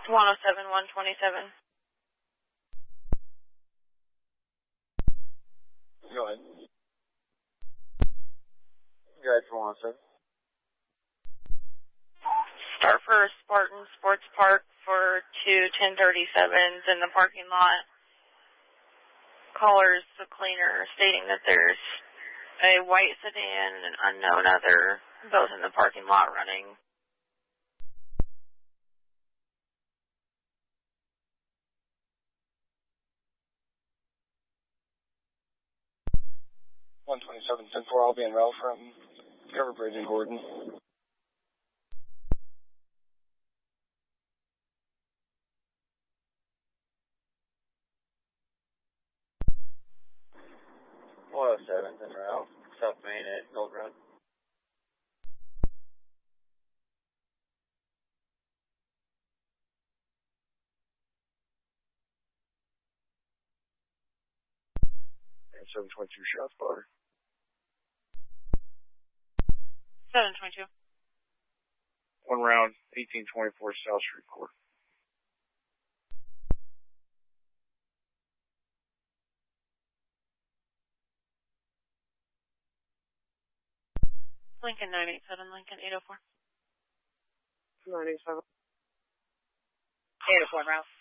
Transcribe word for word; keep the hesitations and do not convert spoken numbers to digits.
one oh seven, one twenty-seven. Go ahead. Go ahead for one oh seven. Start for Spartan Sports Park for two ten thirty-sevens in the parking lot. Callers the cleaner stating that there's a white sedan and an unknown other, both in the parking lot running. one twenty-seven, ten four, I'll be in route from Cover Bridge in Gordon. one oh seven, en route, South Main at Gold Road. And seven twenty-two shots fired. seven twenty-two. One round, eighteen twenty-four South Street Court. Lincoln nine eight seven, Lincoln eight oh four. nine eight seven. eight oh four route.